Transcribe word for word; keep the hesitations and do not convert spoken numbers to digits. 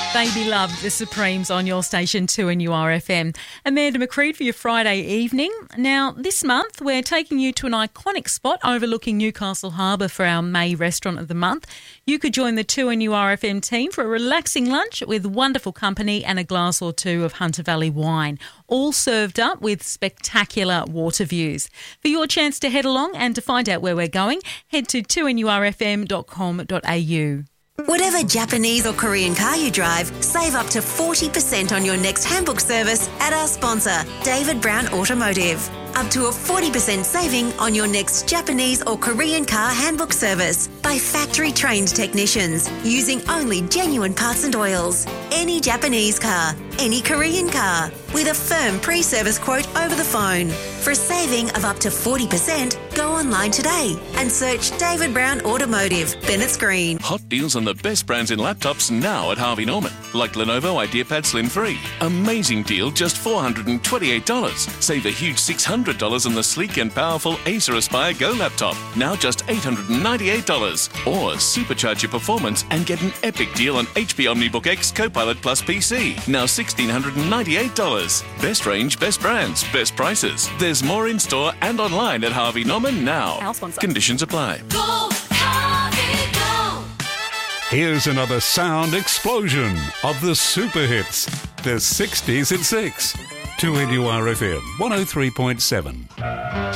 Baby Love, the Supremes on your station two N U R F M. Amanda McCreed for your Friday evening. Now, this month we're taking you to an iconic spot overlooking Newcastle Harbour for our May Restaurant of the Month. You could join the two N U R F M team for a relaxing lunch with wonderful company and a glass or two of Hunter Valley wine, all served up with spectacular water views. For your chance to head along and to find out where we're going, head to two N U R F M dot com dot a u. Whatever Japanese or Korean car you drive, save up to forty percent on your next handbook service at our sponsor, David Brown Automotive. Up to a forty percent saving on your next Japanese or Korean car handbook service by factory-trained technicians using only genuine parts and oils. Any Japanese car, any Korean car, with a firm pre-service quote over the phone. For a saving of up to forty percent, go online today and search David Brown Automotive, Bennett's Green. Hot deals on the best brands in laptops now at Harvey Norman, like Lenovo IdeaPad Slim three. Amazing deal, just four hundred twenty-eight dollars. Save a huge six hundred dollars on the sleek and powerful Acer Aspire Go laptop, now just eight hundred ninety-eight dollars. Or supercharge your performance and get an epic deal on H P OmniBook X Copilot Plus P C, now one thousand six hundred ninety-eight dollars. Best range, best brands, best prices. There's more in store and online at Harvey Norman now. Our sponsor. Conditions apply. Go, Harvey, go! Here's another sound explosion of the super hits. The sixties at six. two N U R F M one oh three point seven.